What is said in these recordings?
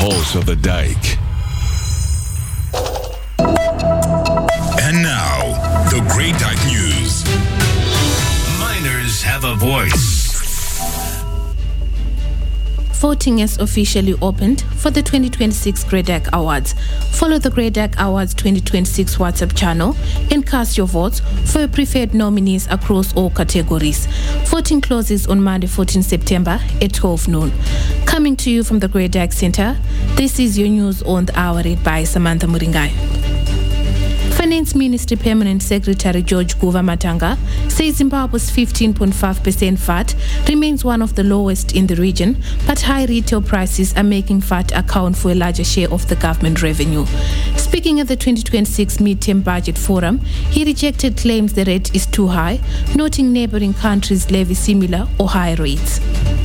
pulse of the dike. And now, the Great Dyke News. Miners have a voice. Voting has officially opened for the 2026 Great Dyke Awards. Follow the Great Dyke Awards 2026 WhatsApp channel and cast your votes for your preferred nominees across all categories. Voting closes on Monday, 14 September at 12 noon. Coming to you from the Great Dyke Center, this is your news on the hour read by Samantha Muringai. Finance Ministry Permanent Secretary George Guva Matanga says Zimbabwe's 15.5% VAT remains one of the lowest in the region, but high retail prices are making VAT account for a larger share of the government revenue. Speaking at the 2026 Mid-Term Budget Forum, he rejected claims the rate is too high, noting neighboring countries levy similar or higher rates.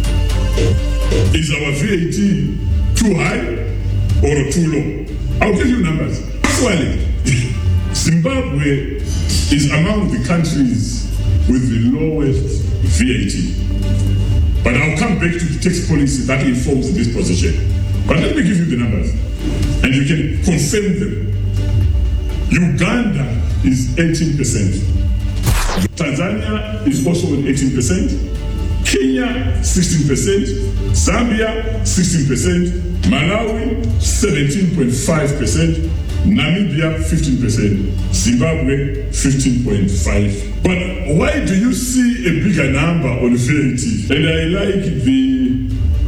Is our VAT too high or too low? I'll give you numbers. Actually, Zimbabwe is among the countries with the lowest VAT. But I'll come back to the tax policy that informs this position. But let me give you the numbers, and you can confirm them. Uganda is 18%. Tanzania is also at 18%. Kenya, 16%. Zambia, 16%. Malawi, 17.5%. Namibia, 15%. Zimbabwe, 15.5%. But why do you see a bigger number on VAT? And I like the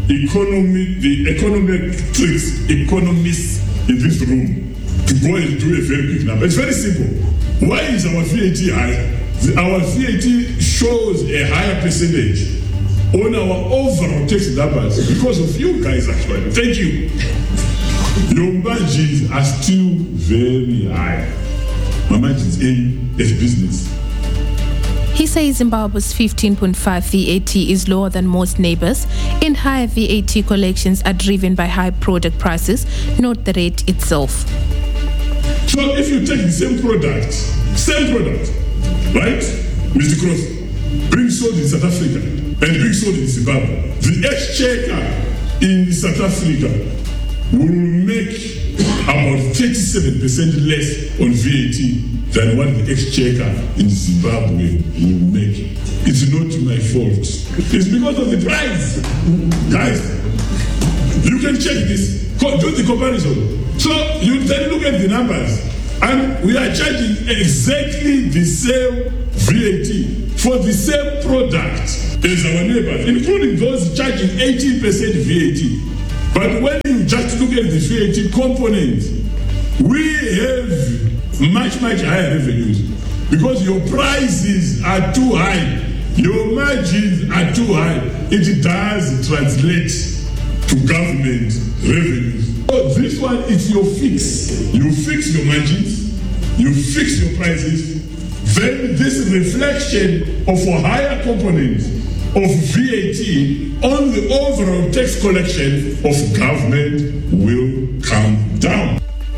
economists in this room to go and do a very big number. It's very simple. Why is our VAT high? Our VAT shows a higher percentage on our overall tax numbers because of you guys, actually. Thank you. Your margins are still very high. My margins in as business. He says Zimbabwe's 15.5 VAT is lower than most neighbors, and higher VAT collections are driven by high product prices, not the rate itself. So if you take the same product, right, Mr. Cross, bring sold in South Africa and bring sold in Zimbabwe, the exchequer in South Africa will make about 37% less on VAT than what the exchequer in Zimbabwe will make. It's not my fault. It's because of the price. Guys, you can check this. Do the comparison. So you then look at the numbers, and we are charging exactly the same VAT for the same product as our neighbors, including those charging 18% VAT. But when you just look at the VAT component, we have much higher revenues because your prices are too high, your margins are too high. It does translate to government revenues. So this one is your fix. You fix your margins, you fix your prices, then this reflection of a higher component of VAT on the overall tax collection of government will come down.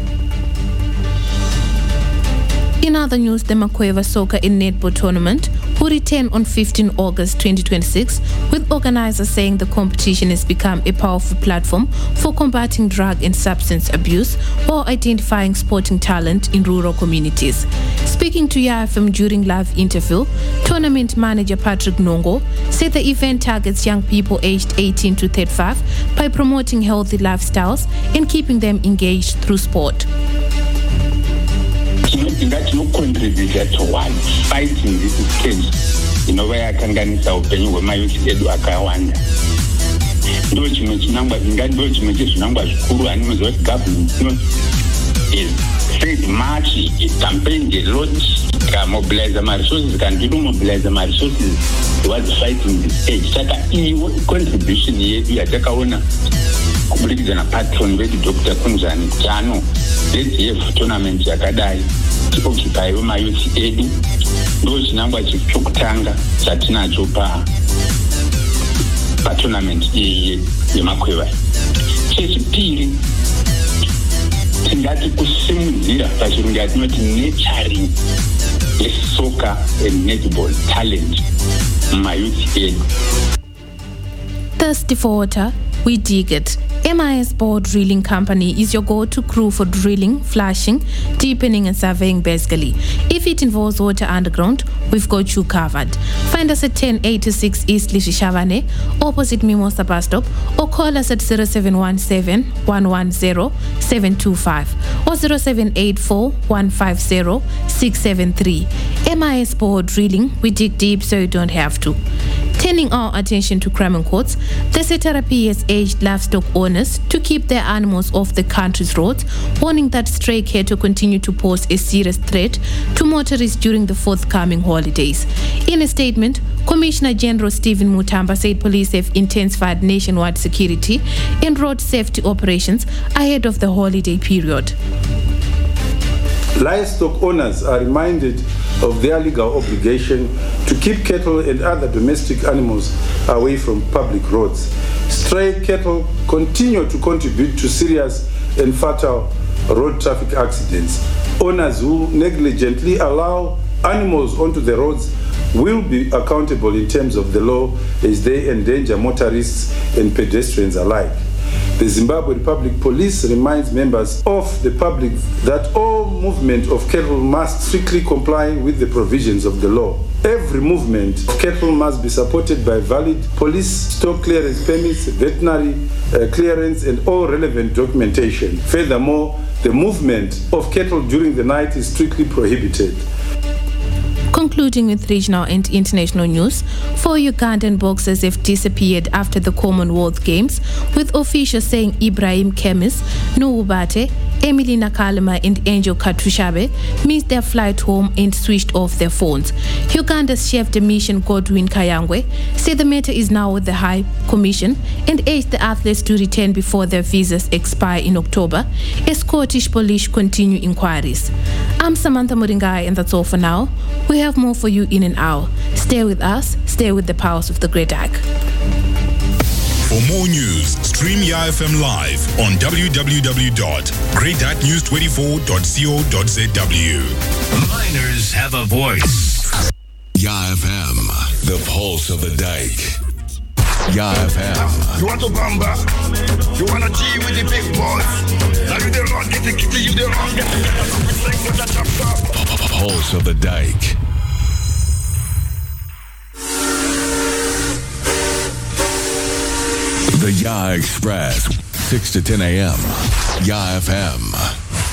In other news, the Makweva Soccer in Netball tournament will return on 15 August 2026, with organizers saying the competition has become a powerful platform for combating drug and substance abuse while identifying sporting talent in rural communities. Speaking to YFM during live interview, tournament manager Patrick Nongo said the event targets young people aged 18 to 35 by promoting healthy lifestyles and keeping them engaged through sport. Tinocontribute towards fighting this stage inova yakanganisa upenyu hwemayuthi edu akawanda. Ndo chimwe chinangwa zvikuru anoziva kuti government is said much campaign a lot mobilize my resources can do mobilize my resources towards fighting this stage. Saka iyo contribution yedu yatakaona kubudikidza napatron vedu Dr. Kunzani Tano ZF tournament yakadai occupy mayuthi edu ndo chinangwa chekutanga chatinacho tournament yemakweva. Chechipiri tingati kusimudzira pachirungu yatinoti nurturing yesoka and netball talent mumayuthi edu. Thirsty for water, we dig it. MIS Bore Drilling Company is your go-to crew for drilling, flashing, deepening and surveying basically. If it involves water underground, we've got you covered. Find us at 1086 East Lishishavane, opposite Mimosa bus stop, or call us at 0717 110 725 or 0784 150 673. MIS Bore Drilling, we dig deep so you don't have to. Turning our attention to crime courts, the Seterapi has urged livestock owners to keep their animals off the country's roads, warning that stray cattle continue to pose a serious threat to motorists during the forthcoming holidays. In a statement, Commissioner General Stephen Mutamba said police have intensified nationwide security and road safety operations ahead of the holiday period. Livestock owners are reminded of their legal obligation to keep cattle and other domestic animals away from public roads. Stray cattle continue to contribute to serious and fatal road traffic accidents. Owners who negligently allow animals onto the roads will be accountable in terms of the law as they endanger motorists and pedestrians alike. The Zimbabwe Republic Police reminds members of the public that all movement of cattle must strictly comply with the provisions of the law. Every movement of cattle must be supported by valid police stock clearance permits, veterinary clearance, and all relevant documentation. Furthermore, the movement of cattle during the night is strictly prohibited. Concluding with regional and international news, 4 Ugandan boxers have disappeared after the Commonwealth Games, with officials saying Ibrahim Kemis, Nuubate, Emily Nakalima and Angel Katushabe missed their flight home and switched off their phones. Uganda's chef de mission Godwin Kayangwe said the matter is now with the High Commission and urged the athletes to return before their visas expire in October as Scottish police continue inquiries. I'm Samantha Muringai and that's all for now. We have more for you in an hour. Stay with us, stay with the powers of the Great Ike. For more news, stream YFM live on www.greatnews24.co.zw. Miners have a voice. YFM, the pulse of the dike. YFM. You want to bamba? You want to G with the big boys? Now you the wrong, get the kitty, you the wrong, get the pulse of the dike. The Ya Express, 6 to 10 a.m. YFM.